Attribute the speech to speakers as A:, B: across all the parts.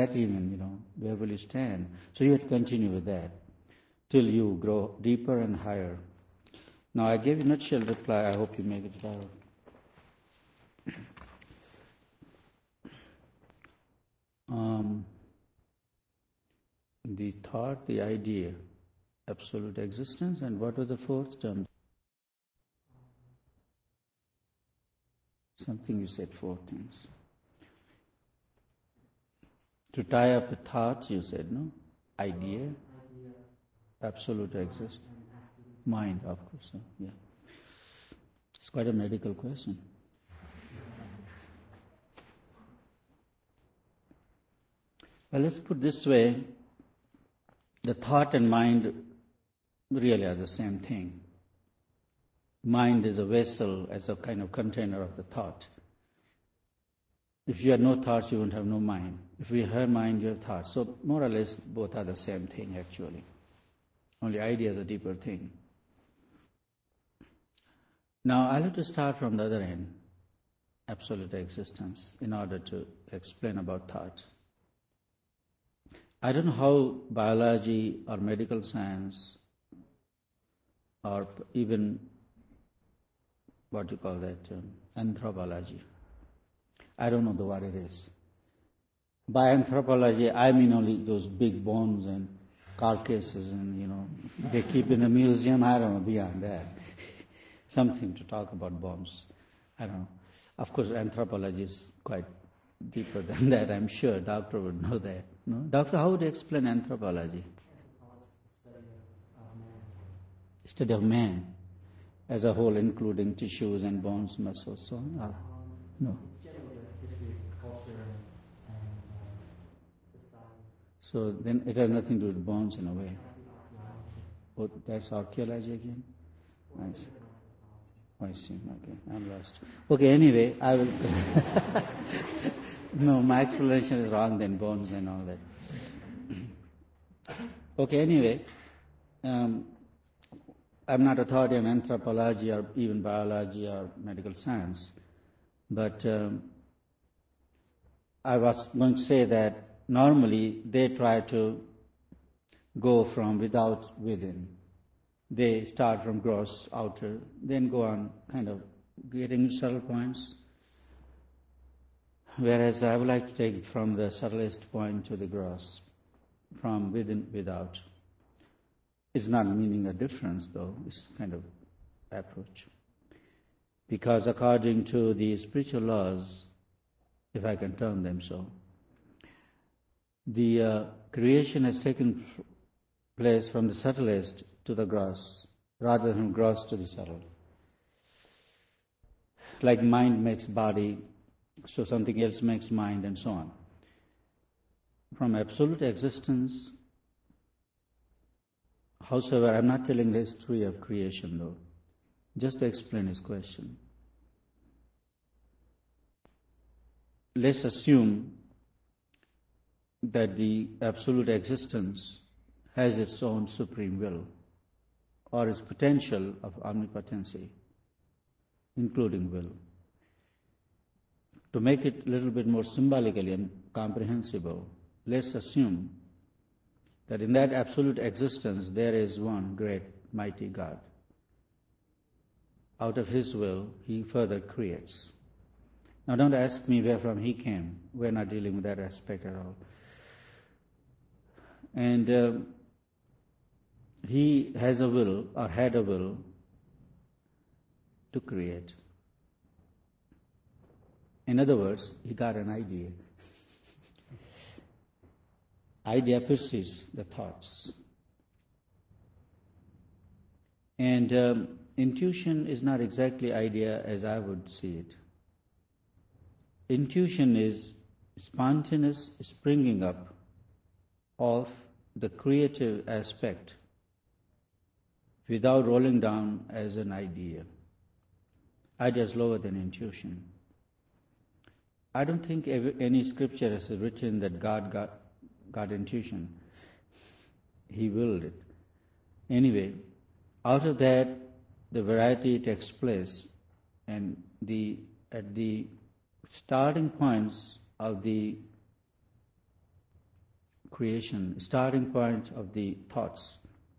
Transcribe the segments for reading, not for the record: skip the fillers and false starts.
A: that even, where will you stand? So you have to continue with that till you grow deeper and higher. Now I gave you a nutshell reply. I hope you make it out. The thought, the idea, absolute existence, and what was the fourth term? Something you said, four things. To tie up a thought, you said, no? Idea, absolute existence, mind, of course. Yeah. It's quite a medical question. Well, let's put this way. The thought and mind really are the same thing. Mind is a vessel, as a kind of container of the thought. If you had no thoughts, you wouldn't have no mind. If you have mind, you have thoughts. So more or less, both are the same thing, actually. Only idea is a deeper thing. Now, I'll have to start from the other end, absolute existence, in order to explain about thought. I don't know how biology or medical science or even what you call that, anthropology. I don't know what it is. By anthropology, I mean only those big bones and carcasses and, they keep in the museum. I don't know beyond that. Something to talk about bones. I don't know. Of course, anthropology is quite deeper than that, I'm sure. Doctor would know that. No? Doctor, how would you explain anthropology? Study of man as a whole, including tissues and bones, muscles, so on? No. So then it has nothing to do with bones in a way. Oh, that's archaeology again? I see. Okay, I'm lost. Okay, anyway, I will... No, my explanation is wrong then, bones and all that. Okay, anyway, I'm not authority on anthropology or even biology or medical science, but I was going to say that normally they try to go from without within. They start from gross, outer, then go on kind of getting subtle points. Whereas I would like to take it from the subtlest point to the gross, from within, without. It's not meaning a difference though, it's kind of approach. Because according to the spiritual laws, if I can term them so, the creation has taken place from the subtlest to the gross, rather than gross to the subtle. Like mind makes body, so something else makes mind, and so on. From absolute existence, howsoever, I'm not telling the history of creation though, just to explain his question. Let's assume that the absolute existence has its own supreme will, or its potential of omnipotency, including will. To make it a little bit more symbolically and comprehensible, let's assume that in that absolute existence there is one great mighty God. Out of His will, He further creates. Now don't ask me where from He came. We're not dealing with that aspect at all. And He has a will, or had a will, to create. In other words, He got an idea. Idea precedes the thoughts. And intuition is not exactly idea as I would see it. Intuition is spontaneous springing up of the creative aspect without rolling down as an idea. Idea is lower than intuition. I don't think any scripture has written that God got intuition. He willed it. Anyway, out of that, the variety takes place, and at the starting points of the creation, starting point of the thoughts.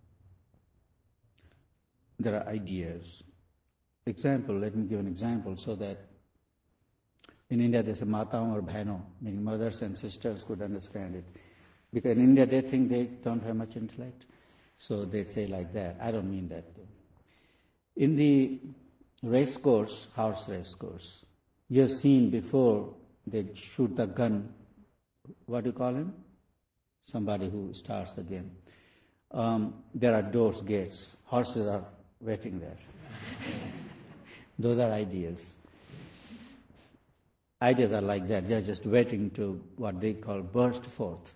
A: There are ideas. Example, let me give an example so that in India there's a mataon or bhaino, meaning mothers and sisters could understand it. Because in India they think they don't have much intellect, so they say like that. I don't mean that though. In the race course, horse race course, you have seen before they shoot the gun, what do you call him? Somebody who starts the game. There are doors, gates. Horses are waiting there. Those are ideas. Ideas are like that. They are just waiting to what they call burst forth.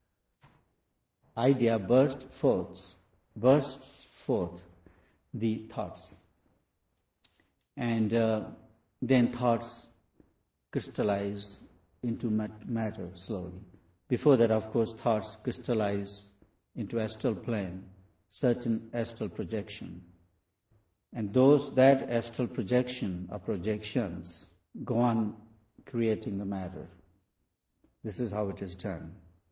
A: Idea bursts forth the thoughts. And then thoughts crystallize into matter slowly. Before that, of course, thoughts crystallize into astral plane, certain astral projection. And that astral projection or projections go on creating the matter. This is how it is done.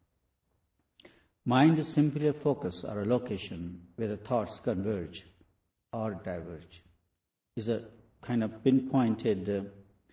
A: Mind is simply a focus or a location where the thoughts converge or diverge. It's a kind of pinpointed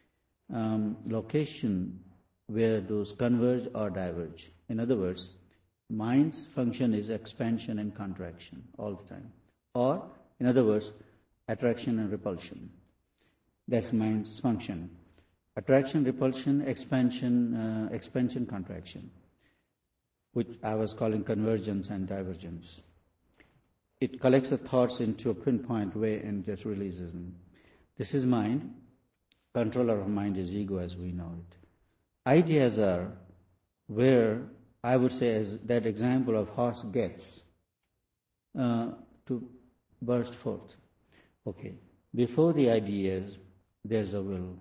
A: location where those converge or diverge. In other words, mind's function is expansion and contraction all the time. Or, in other words, attraction and repulsion. That's mind's function. Attraction, repulsion, expansion, contraction, which I was calling convergence and divergence. It collects the thoughts into a pinpoint way and just releases them. This is mind. Controller of mind is ego as we know it. Ideas are where, I would say, as that example of horse gets to burst forth. Okay. Before the ideas, there's a will.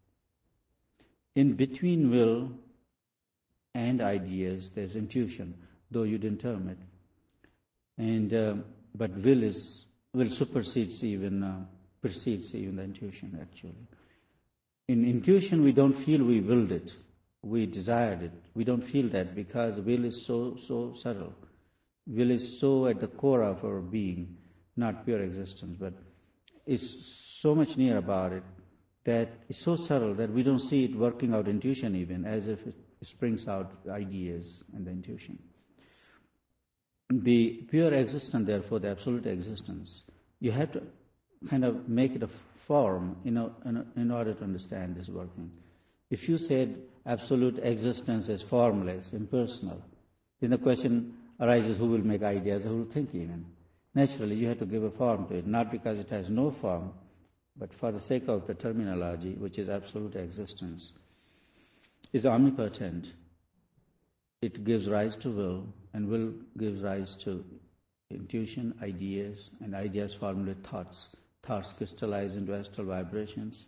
A: In between will and ideas, there's intuition, though you didn't term it. And but will supersedes even precedes even the intuition. Actually, in intuition, we don't feel we willed it, we desired it. We don't feel that because will is so subtle. Will is so at the core of our being, not pure existence, but it's so much near about it that it's so subtle that we don't see it working out intuition even, as if it springs out ideas and the intuition. The pure existence, therefore, the absolute existence, you have to kind of make it a form in order to understand this working. If you said absolute existence is formless, impersonal, then the question arises, who will make ideas, who will think even? Naturally, you have to give a form to it, not because it has no form, but for the sake of the terminology, which is absolute existence, is omnipotent. It gives rise to will, and will gives rise to intuition, ideas, and ideas formulate thoughts. Thoughts crystallize into astral vibrations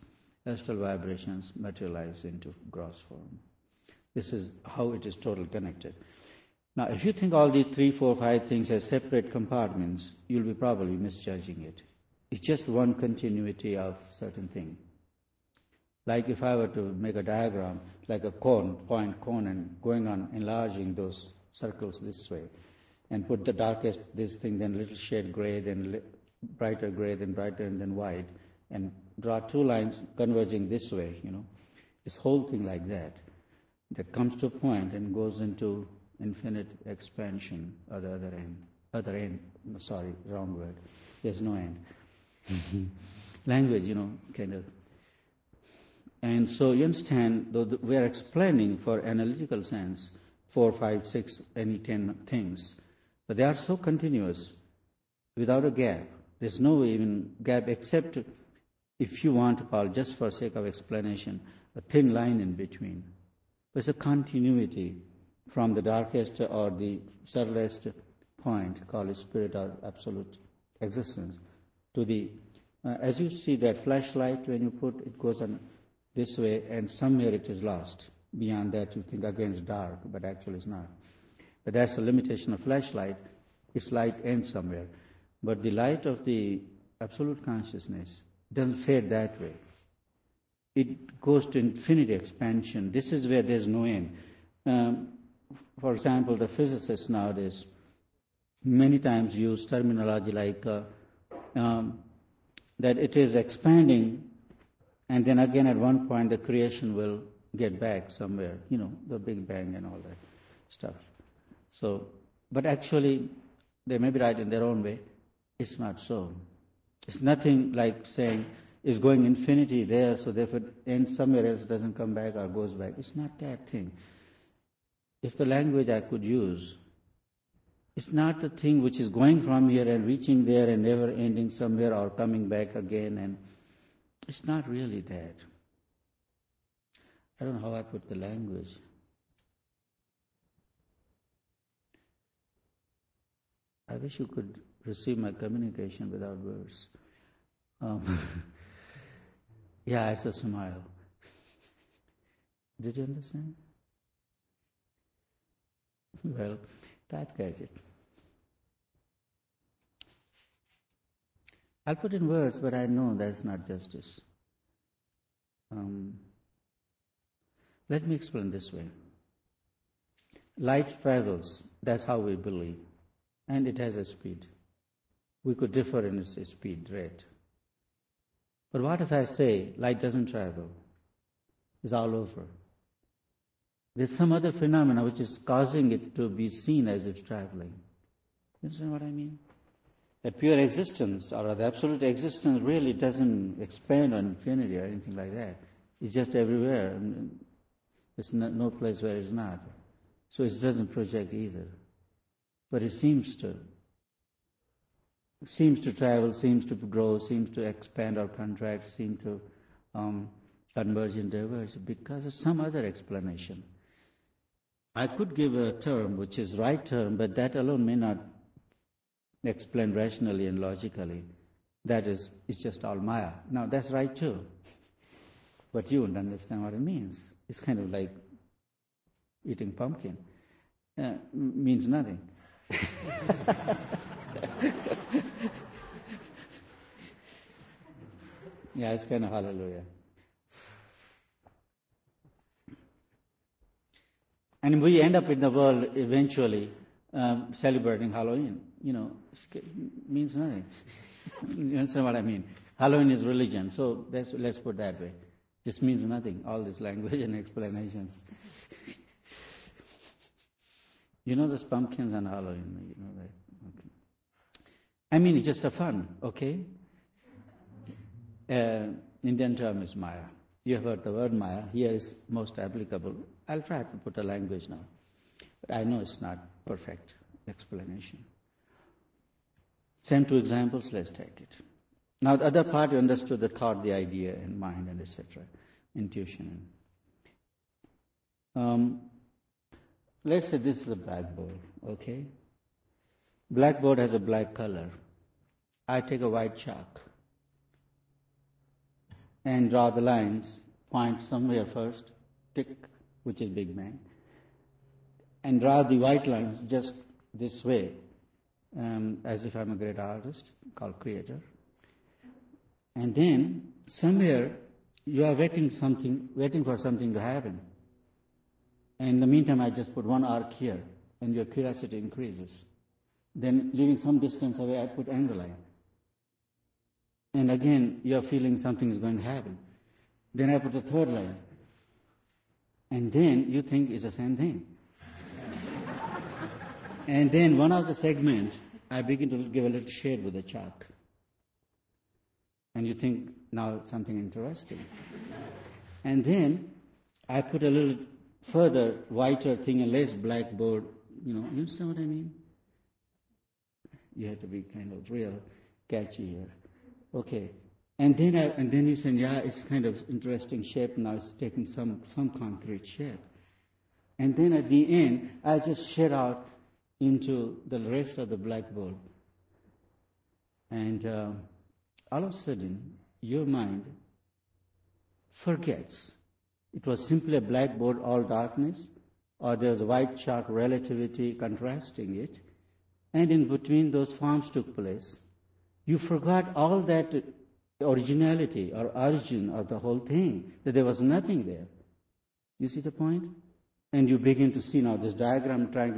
A: materialize into gross form. This is how it is totally connected. Now, if you think all these 3, 4, 5 things as separate compartments, you'll be probably misjudging it. It's just one continuity of certain thing. Like if I were to make a diagram, like a point cone, and going on enlarging those circles this way, and put the darkest this thing, then little shade gray, then brighter gray, then brighter, and then white, and draw 2 lines converging this way, this whole thing like that comes to a point and goes into infinite expansion or the other end, sorry, wrong word, there's no end. Language, kind of. And so you understand, though we are explaining for analytical sense 4, 5, 6, any 10 things, but they are so continuous without a gap. There's no even gap except if you want to call, just for sake of explanation, a thin line in between. There's a continuity from the darkest or the subtlest point, call it spirit or absolute existence, to the, as you see that flashlight, when you put, it goes on this way, and somewhere it is lost. Beyond that, you think again it's dark, but actually it's not. But that's the limitation of flashlight. Its light ends somewhere. But the light of the absolute consciousness doesn't fade that way. It goes to infinite expansion. This is where there's no end. for example, the physicists nowadays many times use terminology like that it is expanding, and then again at one point the creation will get back somewhere, the Big Bang and all that stuff. So, but actually, they may be right in their own way. It's not so. It's nothing like saying it's going infinity there, so therefore it ends somewhere else, doesn't come back or goes back. It's not that thing. If the language I could use, it's not the thing which is going from here and reaching there and never ending somewhere or coming back again, and it's not really that. I don't know how I put the language. I wish you could receive my communication without words. Yeah, it's a smile. Did you understand? Well, that gets it. I'll put in words, but I know that's not justice. Let me explain this way. Light travels, that's how we believe, and it has a speed. We could differ in its speed rate. But what if I say light doesn't travel? It's all over. There's some other phenomena which is causing it to be seen as it's traveling. You understand what I mean? That pure existence or the absolute existence really doesn't expand on infinity or anything like that. It's just everywhere. There's no place where it's not. So it doesn't project either. But it seems to travel, seems to grow, seems to expand or contract, seems to converge and diverge because of some other explanation. I could give a term which is right term, but that alone may not explain rationally and logically. That is, it's just all Maya. Now that's right too. But you wouldn't understand what it means. It's kind of like eating pumpkin. Means nothing. Yeah, it's kind of hallelujah. And we end up in the world eventually celebrating Halloween. It means nothing. You understand what I mean? Halloween is religion, so let's put it that way. Just means nothing, all this language and explanations. There's pumpkins on Halloween, that. Okay. I mean, it's just a fun, okay? Indian term is Maya. You have heard the word Maya. Here is most applicable. I'll try to put a language now. But I know it's not perfect explanation. Same two examples, let's take it. Now the other part you understood the thought, the idea, and mind, and etc. Intuition. Let's say this is a blackboard, okay? Blackboard has a black color. I take a white chalk and draw the lines, point somewhere first, tick, which is Big Bang, and draw the white lines just this way, as if I'm a great artist called creator. And then somewhere you are waiting for something to happen. And in the meantime, I just put one arc here, and your curiosity increases. Then, leaving some distance away, I put angle line. And again, you're feeling something is going to happen. Then I put a third line. And then you think it's the same thing. And then one of the segments, I begin to give a little shade with a chalk. And you think, now something interesting. And then I put a little further whiter thing, a less blackboard. You understand what I mean? You have to be kind of real catchy here. Okay. And then you say, yeah, it's kind of interesting shape now. It's taking some concrete shape. And then at the end, I just shed out into the rest of the blackboard. And all of a sudden, your mind forgets. It was simply a blackboard, all darkness, or there's white chalk relativity contrasting it. And in between, those forms took place. You forgot all that originality or origin of the whole thing, that there was nothing there. You see the point? And you begin to see now this diagram trying to